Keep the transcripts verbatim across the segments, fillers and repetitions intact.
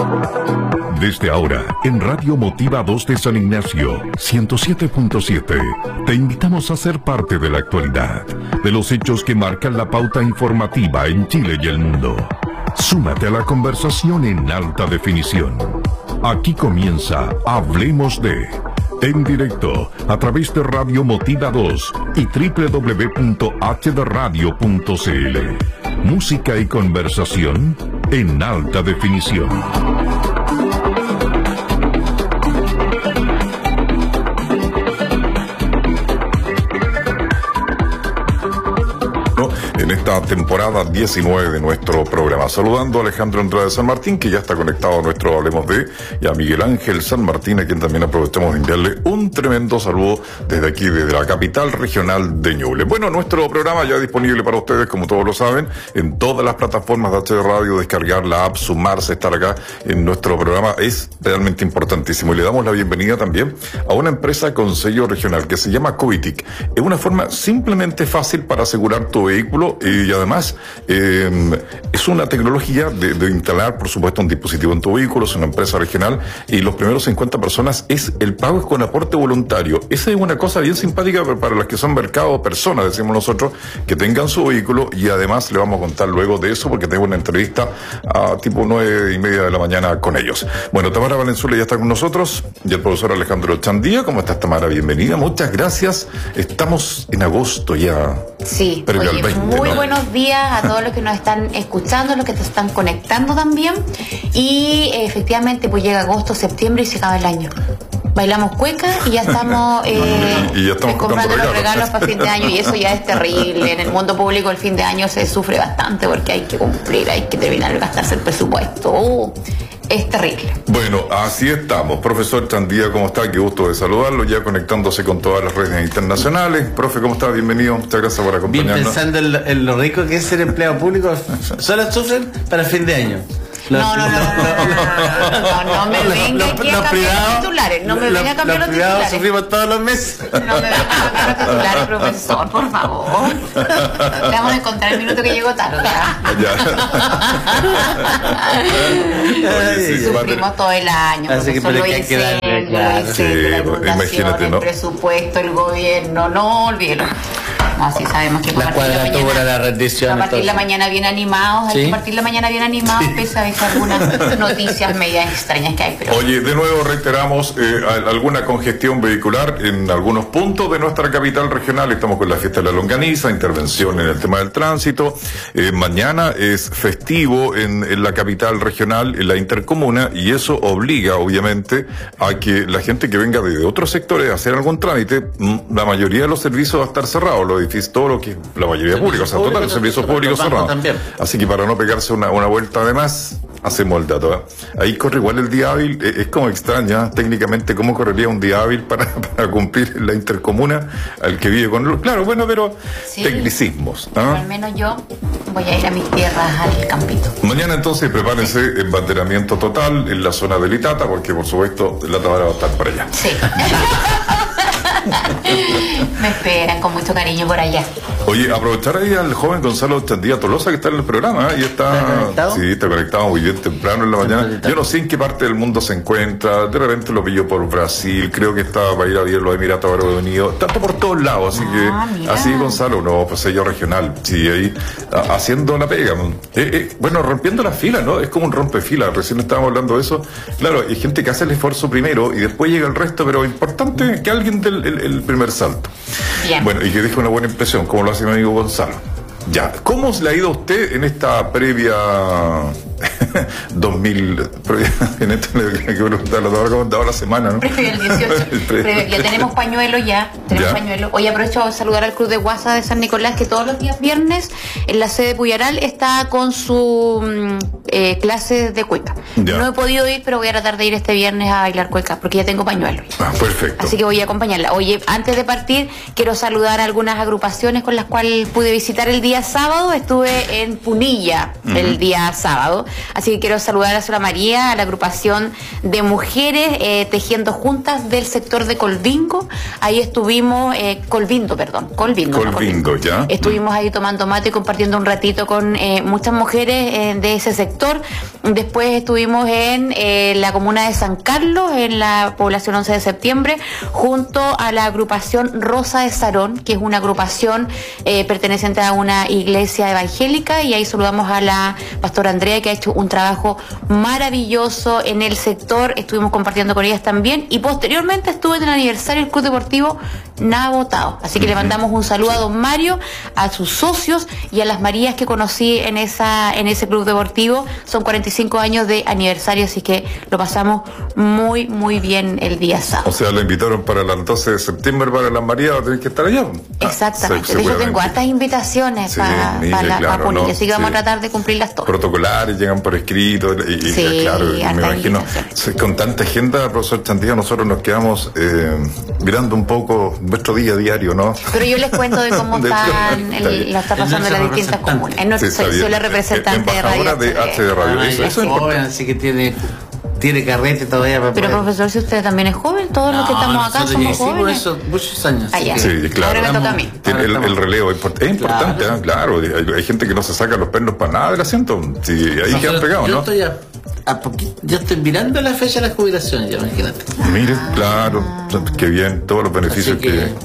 Desde ahora, en Radio Motiva dos de San Ignacio, ciento siete punto siete, te invitamos a ser parte de la actualidad, de los hechos que marcan la pauta informativa en Chile y el mundo. Súmate a la conversación en alta definición. Aquí comienza Hablemos de, en directo, a través de Radio Motiva dos y doble u doble u doble u punto h d radio punto c l. Música y conversación en alta definición. En esta temporada diecinueve de nuestro programa. Saludando a Alejandro Andrade San Martín, que ya está conectado a nuestro Hablemos de, y a Miguel Ángel San Martín, a quien también aprovechamos de enviarle un tremendo saludo desde aquí, desde la capital regional de Ñuble. Bueno, nuestro programa ya disponible para ustedes, como todos lo saben, en todas las plataformas de H D Radio, descargar la app, sumarse, estar acá en nuestro programa es realmente importantísimo. Y le damos la bienvenida también a una empresa con sello regional que se llama Covitic. Es una forma simplemente fácil para asegurar tu vehículo. Y además eh, es una tecnología de, de instalar, por supuesto, un dispositivo en tu vehículo. Es una empresa regional y los primeros cincuenta personas es el pago es con aporte voluntario. Esa es una cosa bien simpática para las que son mercados, personas, decimos nosotros, que tengan su vehículo. Y además le vamos a contar luego de eso, porque tengo una entrevista a tipo nueve y media de la mañana con ellos. Bueno, Tamara Valenzuela ya está con nosotros y el profesor Alejandro Chandía. ¿Cómo estás, Tamara? Bienvenida, muchas gracias. Estamos en agosto ya. Sí, previo oye, al veinte, muy ¿no? buenos días a todos los que nos están escuchando, los que te están conectando también. Y eh, efectivamente, pues llega agosto, septiembre y se acaba el año. Bailamos cueca y ya estamos, eh, y ya estamos comprando los regalos. regalos para fin de año, y eso ya es terrible. En el mundo público el fin de año se sufre bastante porque hay que cumplir, hay que terminar de gastarse el presupuesto. Uh, es terrible. Bueno, así estamos. Profesor Chandía, ¿cómo está? Qué gusto de saludarlo, ya conectándose con todas las redes internacionales. Profe, ¿cómo está? Bienvenido. Muchas gracias por acompañarnos. Bien, pensando en lo, en lo rico que es ser empleado público, solo sufren para fin de año. Los, No, no, no, no, no, no, no, no, no me venga aquí a cambiar los titulares, no me venga a cambiar los titulares. Los sufrimos todos los meses. No me venga a cambiar los titulares, profesor, por favor. Le vamos a encontrar el minuto que llegó tarde. Oye, sí, Sufrimos todo el año, así que profesor, lo hay que darle, claro. Sí, imagínate, ¿no? El presupuesto, el gobierno, no olvídelo. No, así sabemos que la cuadratura, la rendición. A partir de la mañana bien animados, ¿Sí? hay que partir la mañana bien animados, Sí. pese a veces algunas noticias medias extrañas que hay. Pero... Oye, de nuevo reiteramos eh, alguna congestión vehicular en algunos puntos de nuestra capital regional. Estamos con la fiesta de la longaniza, intervención en el tema del tránsito. Eh, mañana es festivo en, en la capital regional, en la intercomuna, y eso obliga, obviamente, a que la gente que venga de otros sectores a hacer algún trámite, la mayoría de los servicios va a estar cerrados, los edificios, todo lo que es la mayoría pública, o sea, total, los servicios públicos cerrados. Así que para no pegarse una, una vuelta de más, hacemos el dato, ¿eh? Ahí corre igual el día hábil, eh, es como extraña, técnicamente, cómo correría un día hábil para, para cumplir la intercomuna al que vive con los... Claro, bueno, pero sí, tecnicismos, ¿no? Al menos yo voy a ir a mis tierras al campito. Mañana entonces prepárense embanderamiento total en la zona del Itata, porque por supuesto la Tamara va a estar por allá. Sí. Me esperan con mucho cariño por allá. Oye, aprovechar ahí al joven Gonzalo Chandía Tolosa, que está en el programa, ¿eh? Y está, ¿Está conectado? Sí, está conectado muy bien temprano en la mañana. Yo no sé en qué parte del mundo se encuentra, de repente lo pilló por Brasil, creo que estaba para ir a ver los Emiratos Árabes Unidos, tanto por todos lados, así Ah, que, mira. así Gonzalo, no, pues sello regional, sí, ahí, a, haciendo la pega. Eh, eh, bueno, rompiendo la fila, ¿no? Es como un rompefila, recién estábamos hablando de eso. Claro, hay gente que hace el esfuerzo primero y después llega el resto, pero importante que alguien dé el, el, el primer salto. Bien. Bueno, y que deje una buena impresión, como lo hace mi amigo Gonzalo. Ya, ¿cómo le ha ido a usted en esta previa dos mil, previa, en esta que preguntarlo, todo recomendado la semana, ¿no? Previo el dieciocho. Previo, ya tenemos pañuelo ya, tenemos Ya. pañuelo. Hoy aprovecho a saludar al Club de Guasa de San Nicolás, que todos los días viernes en la sede de Puyaral está con su mm, eh, clase de cueca. Ya. No he podido ir, pero voy a tratar de ir este viernes a bailar cueca, porque ya tengo pañuelo. Ah, perfecto. Así que voy a acompañarla. Oye, antes de partir, quiero saludar a algunas agrupaciones con las cuales pude visitar el día sábado. Estuve en Punilla uh-huh. el día sábado. Así que quiero saludar a Sora María, a la agrupación de mujeres eh, tejiendo juntas del sector de Colvingo. Ahí estuvimos, eh, Colvindo, perdón, Colvindo. Colvindo, no, Colvindo. ya. Estuvimos ahí tomando mate y compartiendo un ratito con eh, muchas mujeres eh, de ese sector. sector. Después estuvimos en eh, la comuna de San Carlos, en la población once de septiembre, junto a la agrupación Rosa de Sarón, que es una agrupación eh, perteneciente a una iglesia evangélica, y ahí saludamos a la pastora Andrea, que ha hecho un trabajo maravilloso en el sector. Estuvimos compartiendo con ellas también, y posteriormente estuve en el aniversario del Club Deportivo Nada Botado. Así que le mandamos un saludo a don Mario, a sus socios y a las Marías que conocí en esa en ese club deportivo. Son cuarenta y cinco años de aniversario, así que lo pasamos muy, muy bien el día sábado. O sea, la invitaron para el doce de septiembre para las Marías, va a tener que estar allá. Exactamente. Ah, de hecho, tengo hartas invitaciones sí, para pa la claro, pa no, así que sí. vamos a tratar de cumplirlas todas. Protocolares, llegan por escrito, y, sí, y claro, me imagino, con tanta agenda, profesor Chantilla, nosotros nos quedamos eh, mirando un poco nuestro día a diario, ¿no? Pero yo les cuento de cómo de están, el, el, lo está pasando en las distintas comunas. No, sí, soy, soy la representante de Radio de H de Radio. Eso, eso es joven, así que tiene tiene carrete todavía para Pero poder. Profesor, si usted también es joven, todos no, los que estamos acá somos jóvenes. Eso, muchos años. Ah, sí, claro. Ahora me toca a mí. Tiene el, el relevo es importante, claro. ¿eh? Claro. Hay, hay gente que no se saca los pernos para nada del asiento. Sí, ahí no, quedan pegados, yo ¿no? Estoy a, a poquito, yo estoy mirando la fecha de la jubilación, ya imagínate. Mire, claro, qué bien, todos los beneficios que, que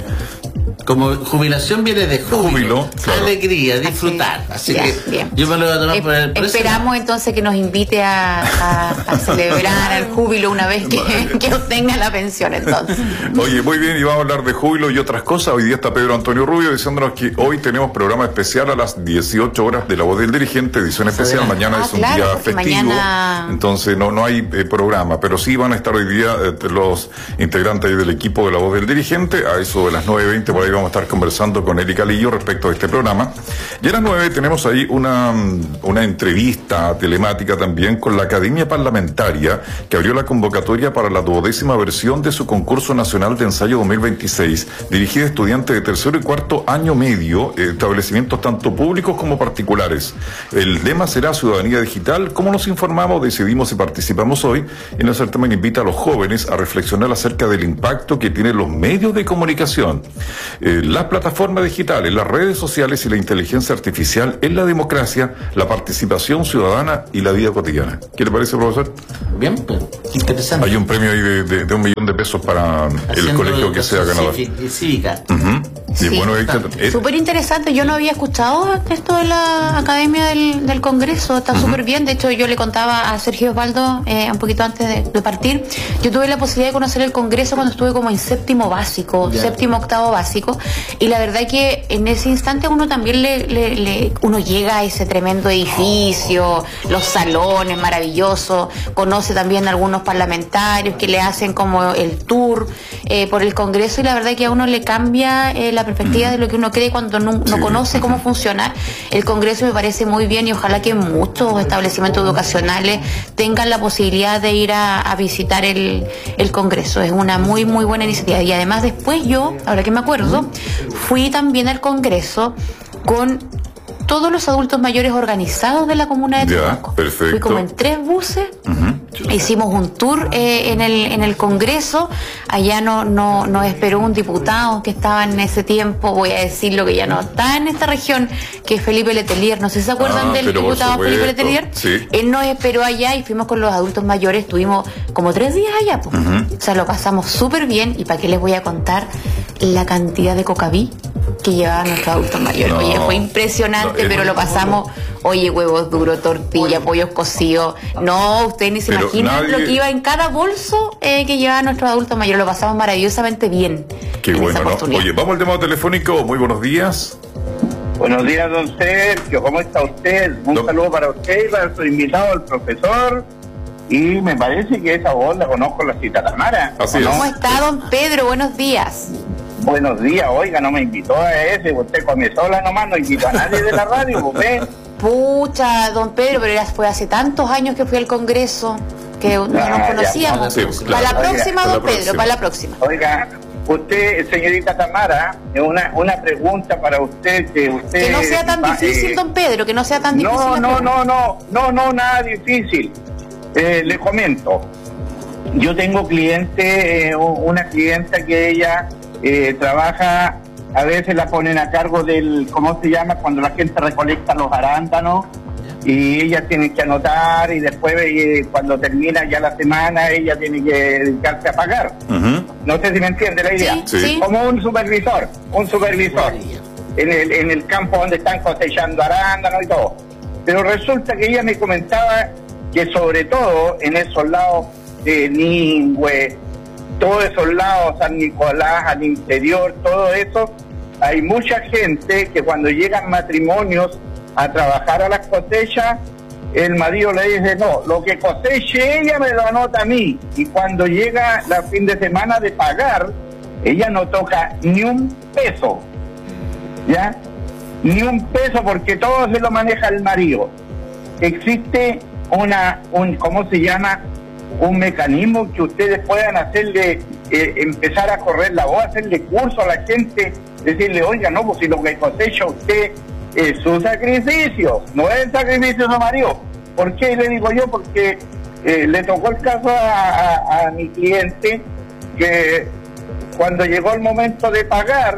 como jubilación viene de júbilo, júbilo claro. alegría, disfrutar. Así, así que bien. Yo me lo voy a tomar eh, por el precio. Esperamos entonces que nos invite a, a, a celebrar el júbilo una vez que, que obtenga la pensión entonces. Oye, muy bien, y vamos a hablar de júbilo y otras cosas. Hoy día está Pedro Antonio Rubio diciéndonos que hoy tenemos programa especial a las dieciocho horas de La Voz del Dirigente, edición especial. Mañana ah, es un claro, día festivo, mañana... entonces no, no hay eh, programa, pero sí van a estar hoy día eh, los integrantes del equipo de La Voz del Dirigente. A eso de las nueve veinte por ahí vamos a estar conversando con Erika Lillo respecto a este programa. Y a las nueve tenemos ahí una, una entrevista telemática también con la Academia Parlamentaria, que abrió la convocatoria para la duodécima versión de su concurso nacional de ensayo dos mil veintiséis, dirigida a estudiantes de tercero y cuarto año medio, establecimientos tanto públicos como particulares. El lema será Ciudadanía Digital. Como nos informamos, decidimos y participamos hoy, en el certamen invita a los jóvenes a reflexionar acerca del impacto que tienen los medios de comunicación, eh, las plataformas digitales, las redes sociales y la inteligencia artificial en la democracia, la participación ciudadana y la vida cotidiana. ¿Qué le parece, profesor? Bien, pues, interesante. Hay un premio ahí de, de, de un millón de pesos para Haciendo el colegio que sea ganador. Cívica. Uh-huh. Sí, y bueno, súper interesante. Yo no había escuchado esto de la Academia del, del Congreso. Está súper uh-huh. bien. De hecho, yo le contaba a Sergio Osvaldo eh, un poquito antes de, de partir. Yo tuve la posibilidad de conocer el Congreso cuando estuve como en séptimo básico, yeah. séptimo, octavo básico. Y la verdad que en ese instante uno también le, le, le uno llega a ese tremendo edificio, los salones maravillosos, conoce también a algunos parlamentarios que le hacen como el tour eh, por el Congreso, y la verdad que a uno le cambia eh, la perspectiva de lo que uno cree cuando no, no sí. conoce cómo funciona el Congreso. Me parece muy bien, y ojalá que muchos establecimientos educacionales tengan la posibilidad de ir a, a visitar el, el Congreso. Es una muy muy buena iniciativa. Y además después yo, ahora que me acuerdo, fui también al Congreso con todos los adultos mayores organizados de la comuna de Temuco. Fui como en tres buses, uh-huh. hicimos un tour eh, en el en el Congreso. Allá no no nos esperó un diputado que estaba en ese tiempo, voy a decirlo, que ya no está en esta región, que es Felipe Letelier. No sé si se acuerdan ah, del diputado Felipe Letelier. Sí. Él nos esperó allá y fuimos con los adultos mayores. Estuvimos como tres días allá, pues. Uh-huh. O sea, lo pasamos súper bien. Y para qué les voy a contar la cantidad de cocaví que llevaba nuestro adulto mayor. No, oye, fue impresionante, no, pero lo pasamos, oye, huevos duros, tortilla, pollos cocidos. No, ustedes ni se pero imaginan nadie... lo que iba en cada bolso eh, que llevaba nuestro adulto mayor. Lo pasamos maravillosamente bien. Qué bueno, ¿no? Oye, vamos al tema telefónico. Muy buenos días. Buenos días, don Sergio. ¿Cómo está usted? Un no. saludo para usted y para su invitado, el profesor. Y me parece que esa voz la conozco, la cita Tamara. Así es. ¿Cómo está, don Pedro? Buenos días. Buenos días, oiga, no me invitó a ese, usted come sola nomás, no invitó a nadie de la radio, ¿usted? Pucha, don Pedro, pero ya fue hace tantos años que fui al Congreso, que no ah, nos conocíamos. Ya, sí, claro. Para la próxima, oiga, don Pedro, próxima. para la próxima. Oiga, usted, señorita Tamara, una, una pregunta para usted, que usted... Que no sea tan va, difícil, eh, don Pedro, que no sea tan difícil. No, no, no, no, no, no, nada difícil. Eh, le comento, yo tengo cliente, eh, una clienta que ella... Eh, trabaja, a veces la ponen a cargo del, ¿cómo se llama? Cuando la gente recolecta los arándanos, y ella tiene que anotar y después eh, cuando termina ya la semana ella tiene que dedicarse a pagar. Ujú. No sé si me entiende la idea. Sí, sí. Como un supervisor, un supervisor en el, en el campo donde están cosechando arándanos y todo. Pero resulta que ella me comentaba que sobre todo en esos lados de Ningüe, todos esos lados, San Nicolás, al interior, todo eso, hay mucha gente que cuando llegan matrimonios a trabajar a las cosechas, el marido le dice, no, lo que coseche ella me lo anota a mí. Y cuando llega la fin de semana de pagar, ella no toca ni un peso, ¿ya? Ni un peso porque todo se lo maneja el marido. Existe una, un, ¿cómo se llama? Un mecanismo que ustedes puedan hacerle, eh, empezar a correr la voz, hacerle curso a la gente, decirle, oiga, no, pues si lo que cosecha usted es su sacrificio, no es el sacrificio de su marido. ¿Por qué le digo yo? Porque eh, le tocó el caso a, a, a mi cliente que cuando llegó el momento de pagar,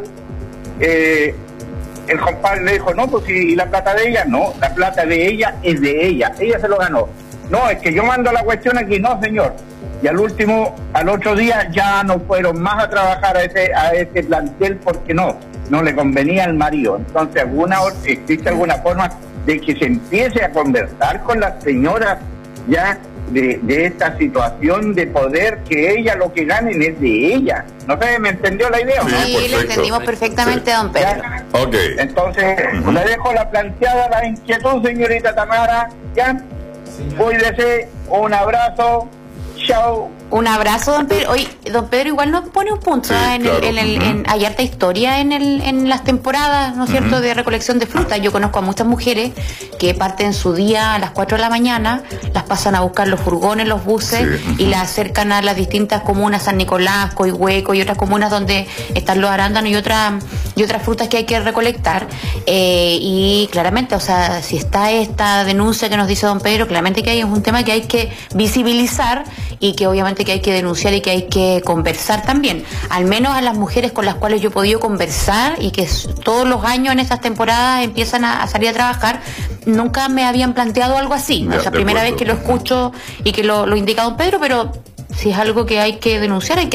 eh, el compadre le dijo, no, pues si la plata de ella, no, la plata de ella es de ella, ella se lo ganó. No, es que yo mando la cuestión aquí, no señor. Y al último, al otro día ya no fueron más a trabajar a ese, a ese plantel porque no, no le convenía al marido. Entonces, alguna existe alguna forma de que se empiece a conversar con las señoras ya de, de esta situación de poder, que ella lo que ganen es de ella. ¿No sé, me entendió la idea? Sí, Sí, perfecto. lo entendimos perfectamente, Sí. don Pedro. ¿Ya? Ok. Entonces, Ujú. le dejo la planteada, la inquietud, señorita Tamara, ¿ya? Cuídese, un abrazo, chao. Un abrazo, don Pedro. Oye, don Pedro igual nos pone un punto. Sí, ¿ah? en claro. el, en el, Ujú. en- hay harta historia en, el, en las temporadas, ¿no es cierto?, Ujú. de recolección de fruta. Yo conozco a muchas mujeres que parten su día a las cuatro de la mañana, las pasan a buscar los furgones, los buses, Sí, ujú. y las acercan a las distintas comunas, San Nicolás, Coihueco y otras comunas donde están los arándanos y otras y otras frutas que hay que recolectar. Eh, y claramente, o sea, si está esta denuncia que nos dice don Pedro, claramente que hay es un tema que hay que visibilizar y que obviamente que hay que denunciar y que hay que conversar también. Al menos a las mujeres con las cuales yo he podido conversar y que s- todos los años en estas temporadas empiezan a, a salir a trabajar, nunca me habían planteado algo así. Ya, O sea, de primera acuerdo. vez que lo escucho y que lo, lo indica don Pedro, pero si es algo que hay que denunciar, hay que